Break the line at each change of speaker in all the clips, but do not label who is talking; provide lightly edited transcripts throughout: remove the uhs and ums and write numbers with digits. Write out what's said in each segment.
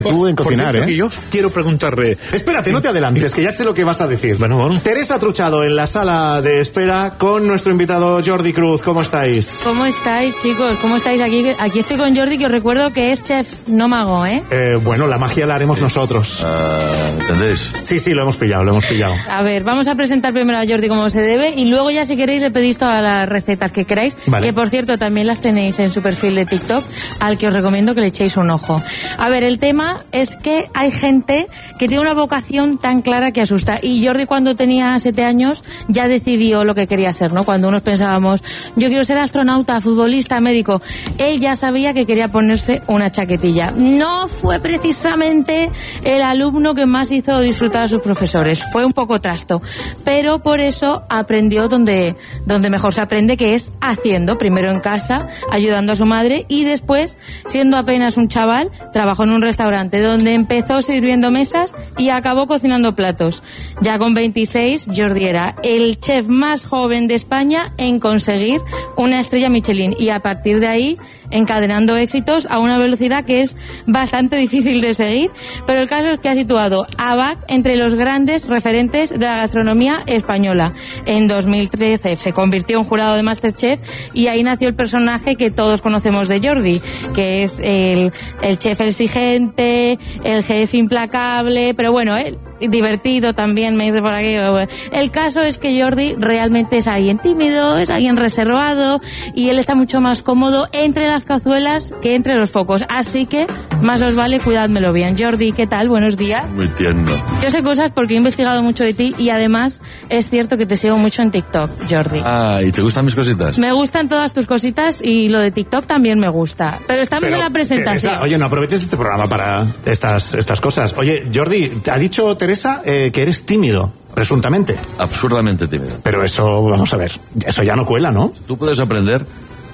Tú en cocinar,
cierto, que yo quiero preguntarle...
Espérate, no te adelantes, que ya sé lo que vas a decir.
Bueno.
Teresa Truchado en la sala de espera con nuestro invitado Jordi Cruz. ¿Cómo estáis?
¿Cómo estáis, chicos? ¿Cómo estáis? Aquí estoy con Jordi, que os recuerdo que es chef, no mago, ¿eh?
Bueno, la magia la haremos nosotros.
¿Entendéis?
Sí, lo hemos pillado.
A ver, vamos a presentar primero a Jordi como se debe y luego ya si queréis le pedís todas las recetas que queráis,
vale.
Que por cierto también las tenéis en su perfil de TikTok, al que os recomiendo que le echéis un ojo. A ver, el tema es que hay gente que tiene una vocación tan clara que asusta, y Jordi cuando tenía 7 años ya decidió lo que quería ser, ¿no? Cuando unos pensábamos, yo quiero ser astronauta, futbolista, médico, él ya sabía que quería ponerse una chaquetilla. No fue precisamente el alumno que más hizo disfrutar a sus profesores, fue un poco trasto, pero por eso aprendió donde mejor se aprende, que es haciendo, primero en casa, ayudando a su madre, y después, siendo apenas un chaval, trabajó en un restaurante donde empezó sirviendo mesas y acabó cocinando platos. Ya con 26, Jordi era el chef más joven de España en conseguir una estrella Michelin, y a partir de ahí encadenando éxitos a una velocidad que es bastante difícil de seguir, pero el caso es que ha situado a BAC entre los grandes referentes de la gastronomía española. En 2013 se convirtió en jurado de MasterChef y ahí nació el personaje que todos conocemos de Jordi, que es el chef exigente, el jefe implacable, pero bueno, divertido también, me dice por aquí. El caso es que Jordi realmente es alguien tímido, es alguien reservado, y él está mucho más cómodo entre las cazuelas que entre los focos, así que más os vale cuidádmelo bien. Jordi, ¿qué tal? Buenos días.
Muy tierno.
Yo sé cosas porque he investigado mucho de ti, y además es cierto que te sigo mucho en TikTok, Jordi.
¿Y te gustan mis cositas?
Me gustan todas tus cositas, y lo de TikTok también me gusta, pero estamos en la presentación.
Teresa, oye, no aproveches este programa para estas cosas. Oye, Jordi, ha dicho Teresa que eres tímido, presuntamente.
Absurdamente tímido.
Pero eso, vamos a ver, eso ya no cuela, ¿no?
Tú puedes aprender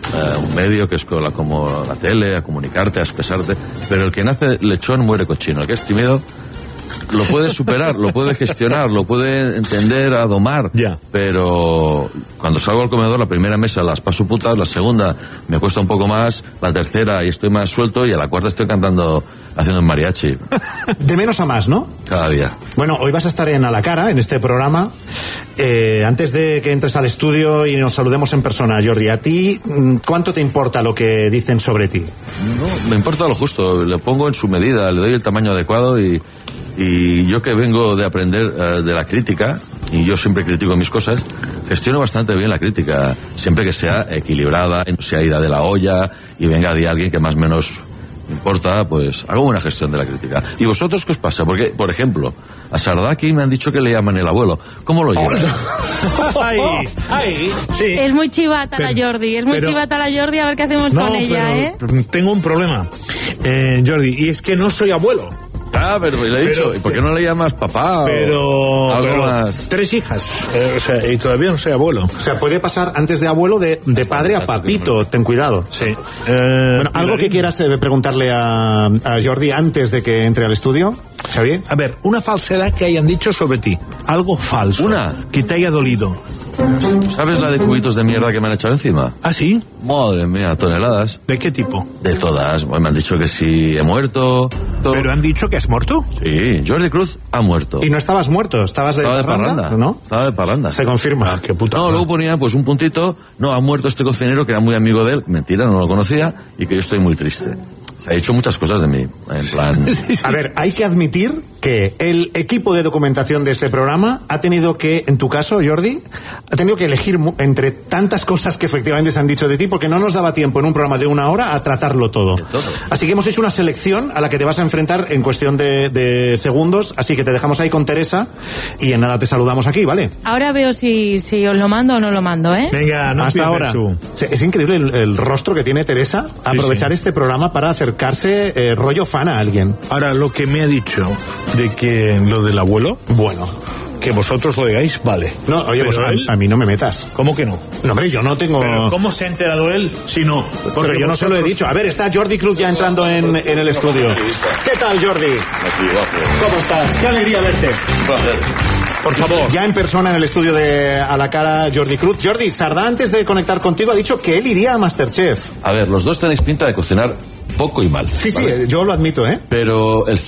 un medio que es como la tele, a comunicarte, a expresarte, pero el que nace lechón muere cochino. El que es tímido lo puede superar, lo puede gestionar, lo puede entender, a domar, pero cuando salgo al comedor, la primera mesa las paso putas, la segunda me cuesta un poco más, la tercera y estoy más suelto, y a la cuarta estoy cantando, haciendo un mariachi.
De menos a más, ¿no?
Cada día.
Bueno, hoy vas a estar en A la Cara, en este programa. Antes de que entres al estudio y nos saludemos en persona, Jordi, ¿a ti cuánto te importa lo que dicen sobre ti?
No, me importa lo justo, le pongo en su medida, le doy el tamaño adecuado, y yo que vengo de aprender de la crítica, y yo siempre critico mis cosas, gestiono bastante bien la crítica, siempre que sea equilibrada, no sea ida de la olla y venga de alguien que más o menos importa, pues hago una gestión de la crítica. ¿Y vosotros qué os pasa? Porque, por ejemplo, a Sardaki me han dicho que le llaman el abuelo. ¿Cómo lo llevan?
Sí.
Es muy chivata la Jordi, chivata la Jordi, a ver qué hacemos con ella,
Tengo un problema, Jordi, y es que no soy abuelo.
Pero le he dicho, ¿y por qué no le llamas papá?
Pero
más?
3 hijas, y todavía no soy abuelo.
O sea, puede pasar antes de abuelo de padre a papito, ten cuidado.
Sí.
Bueno, ¿algo que quieras preguntarle a Jordi antes de que entre al estudio, Xavier?
A ver, una falsedad que hayan dicho sobre ti, algo falso.
¿Una?
Que te haya dolido.
¿Sabes la de cubitos de mierda que me han echado encima?
¿Ah, sí?
Madre mía, toneladas.
¿De qué tipo?
De todas. Pues me han dicho que sí he muerto.
¿Pero han dicho que has muerto?
Sí, Jordi Cruz ha muerto.
¿Y no estabas muerto? ¿Estaba de parranda? ¿No?
Estaba de parranda.
Se confirma.
Qué puta.
No, luego ponía pues un puntito, no, ha muerto este cocinero que era muy amigo de él, mentira, no lo conocía, y que yo estoy muy triste. Se ha hecho muchas cosas de mí, en plan...
A ver, hay que admitir que el equipo de documentación de este programa ha tenido que, en tu caso, Jordi, ha tenido que elegir entre tantas cosas que efectivamente se han dicho de ti, porque no nos daba tiempo en un programa de 1 hora a tratarlo todo. Así que hemos hecho una selección a la que te vas a enfrentar en cuestión de segundos, así que te dejamos ahí con Teresa y en nada te saludamos aquí, ¿vale?
Ahora veo si os lo mando o no lo mando,
Venga, no
hasta ahora. Es increíble el rostro que tiene Teresa, aprovechar este programa para acercarse rollo fan a alguien.
Ahora, lo que me ha dicho de que lo del abuelo,
bueno,
que vosotros lo digáis, vale.
No, oye, pues a mí no me metas.
¿Cómo que no?
No, hombre, yo no tengo...
¿Pero cómo se ha enterado él si no?
Porque yo no se lo he dicho. A ver, está Jordi Cruz ya entrando en el estudio. ¿Qué tal, Jordi? ¿Cómo estás? Qué alegría verte.
Por favor.
Ya en persona en el estudio de A la Cara, Jordi Cruz. Jordi, Sardá, antes de conectar contigo, ha dicho que él iría a MasterChef.
A ver, los dos tenéis pinta de cocinar poco y mal.
Sí,
¿vale?
sí, yo lo admito, ¿eh?
Pero el